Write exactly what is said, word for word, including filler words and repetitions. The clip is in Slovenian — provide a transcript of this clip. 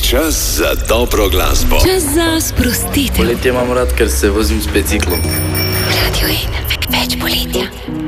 Čas za dobro glasbo. Čas za sprostitev. Poletje imam rad, ker se vozim s biciklom. Radio ena, več poletja.